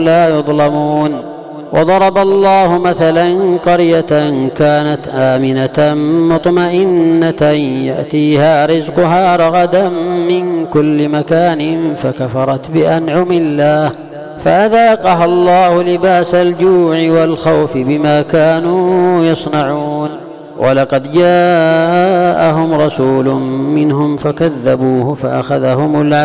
لا يظلمون. وضرب الله مثلا قرية كانت آمنة مطمئنة يأتيها رزقها رغدا من كل مكان فكفرت بأنعم الله فأذاقها الله لباس الجوع والخوف بما كانوا يصنعون. ولقد جاءهم رسول منهم فكذبوه فأخذهم العذاب